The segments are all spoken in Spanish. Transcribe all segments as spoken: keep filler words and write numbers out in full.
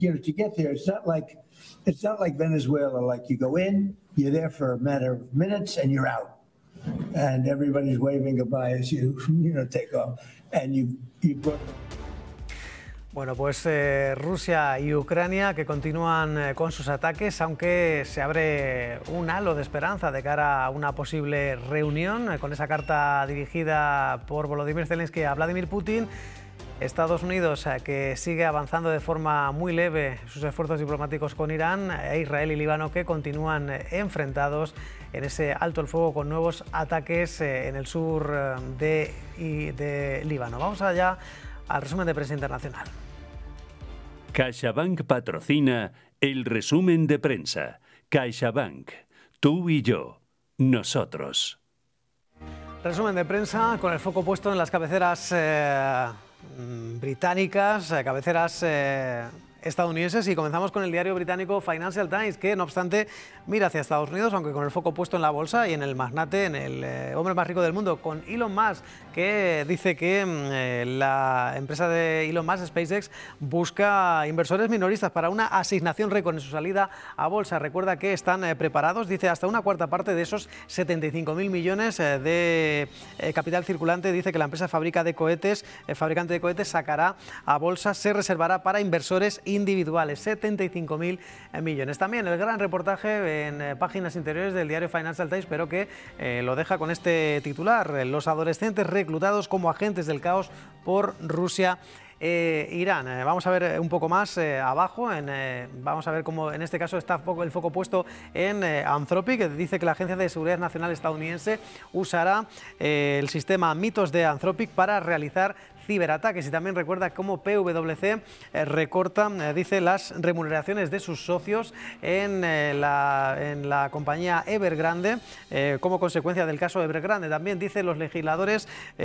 you know, to get there, it's not like it's not like Venezuela. Like you go in, you're there for a matter of minutes, and you're out, and everybody's waving goodbye as you, you know, take off, and you you put. Bueno, pues eh, Rusia y Ucrania que continúan eh, con sus ataques, aunque se abre un halo de esperanza de cara a una posible reunión eh, con esa carta dirigida por Volodymyr Zelensky a Vladimir Putin. Estados Unidos, eh, que sigue avanzando de forma muy leve sus esfuerzos diplomáticos con Irán, e Israel y Líbano que continúan eh, enfrentados en ese alto el fuego con nuevos ataques eh, en el sur eh, de, y de Líbano. Vamos allá al resumen de prensa internacional. CaixaBank patrocina el resumen de prensa. CaixaBank, tú y yo, nosotros. Resumen de prensa con el foco puesto en las cabeceras eh, británicas, eh, cabeceras eh, estadounidenses, y comenzamos con el diario británico Financial Times, que no obstante mira hacia Estados Unidos, aunque con el foco puesto en la bolsa y en el magnate, en el eh, hombre más rico del mundo, con Elon Musk, que dice que eh, la empresa de Elon Musk, SpaceX, busca inversores minoristas para una asignación récord en su salida a bolsa. Recuerda que están eh, preparados, dice, hasta una cuarta parte de esos setenta y cinco mil millones eh, de eh, capital circulante. Dice que la empresa fabrica de cohetes, el fabricante de cohetes sacará a bolsa, se reservará para inversores individuales, setenta y cinco mil millones. También el gran reportaje en eh, páginas interiores del diario Financial Times, pero que eh, lo deja con este titular: los adolescentes reclutados como agentes del caos por Rusia e Irán. Eh, vamos a ver un poco más eh, abajo, en, eh, vamos a ver cómo en este caso está el foco puesto en eh, Anthropic, que dice que la Agencia de Seguridad Nacional estadounidense usará eh, el sistema Mitos de Anthropic para realizar ciberataques. Y también recuerda cómo P W C eh, recorta, eh, dice, las remuneraciones de sus socios en, eh, la, en la compañía Evergrande eh, como consecuencia del caso Evergrande. También dice los legisladores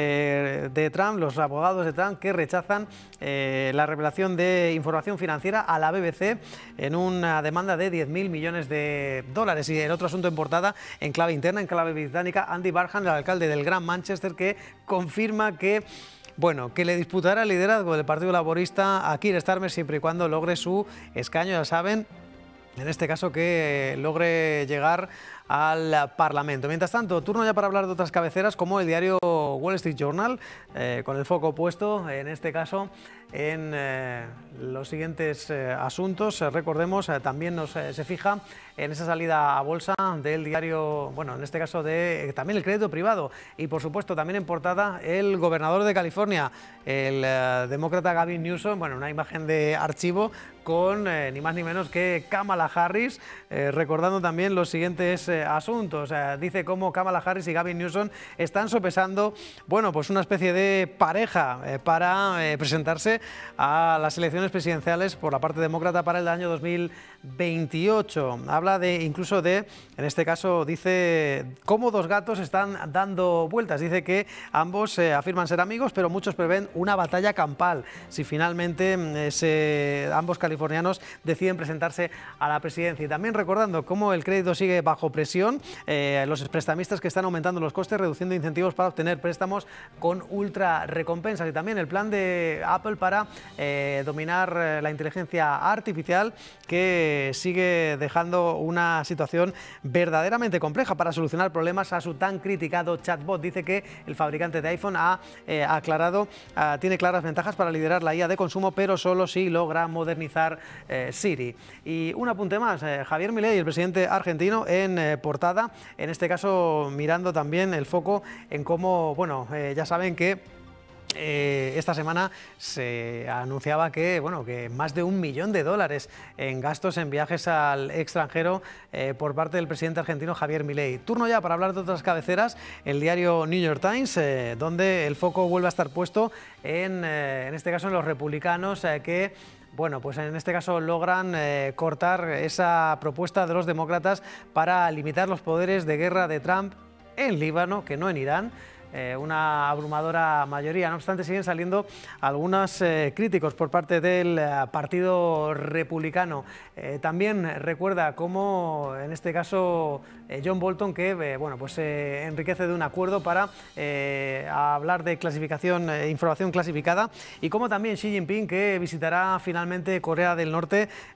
eh, de Trump, los abogados de Trump, que rechazan eh, la revelación de información financiera a la B B C en una demanda de diez mil millones de dólares. Y el otro asunto en portada, en clave interna, en clave británica, Andy Barham, el alcalde del Gran Manchester, que confirma que Bueno, que le disputará el liderazgo del Partido Laborista a Keir Starmer siempre y cuando logre su escaño, ya saben, en este caso que logre llegar al Parlamento. Mientras tanto, turno ya para hablar de otras cabeceras, como el diario Wall Street Journal, eh, con el foco puesto, en este caso, en eh, los siguientes eh, asuntos. Eh, recordemos, eh, también nos, eh, se fija en esa salida a bolsa del diario, bueno, en este caso de eh, también el crédito privado, y por supuesto también en portada el gobernador de California, el eh, demócrata Gavin Newsom, bueno, una imagen de archivo con eh, ni más ni menos que Kamala Harris, eh, recordando también los siguientes eh, asuntos. Eh, dice cómo Kamala Harris y Gavin Newsom están sopesando, bueno, pues una especie de pareja eh, para eh, presentarse a las elecciones presidenciales por la parte demócrata para el año dos mil veintiocho. Habla de, incluso de, en este caso, dice cómo dos gatos están dando vueltas. Dice que ambos eh, afirman ser amigos, pero muchos prevén una batalla campal si finalmente eh, se, ambos californianos deciden presentarse a la presidencia. Y también recordando cómo el crédito sigue bajo presión, eh, los prestamistas que están aumentando los costes, reduciendo incentivos para obtener préstamos con ultra recompensas. Y también el plan de Apple para eh, dominar eh, la inteligencia artificial, que sigue dejando una situación verdaderamente compleja para solucionar problemas a su tan criticado chatbot. Dice que el fabricante de iPhone ha eh, aclarado, uh, tiene claras ventajas para liderar la I A de consumo, pero solo si logra modernizar eh, Siri. Y un apunte más, eh, Javier Milei, el presidente argentino, en eh, portada, en este caso mirando también el foco en cómo, bueno, eh, ya saben que Eh, esta semana se anunciaba que, bueno, que más de un millón de dólares en gastos en viajes al extranjero eh, por parte del presidente argentino Javier Milei. Turno ya para hablar de otras cabeceras, el diario New York Times, eh, donde el foco vuelve a estar puesto en, eh, en este caso en los republicanos eh, que Bueno, pues en este caso logran eh, cortar esa propuesta de los demócratas para limitar los poderes de guerra de Trump en Líbano, que no en Irán. eh, una abrumadora mayoría. No obstante, siguen saliendo algunos eh, críticos por parte del eh, Partido Republicano. Eh, también recuerda cómo, en este caso, eh, John Bolton, que eh, bueno, pues, eh, enriquece de un acuerdo para eh, hablar de clasificación, eh, información clasificada, y como también Xi Jinping, que visitará finalmente Corea del Norte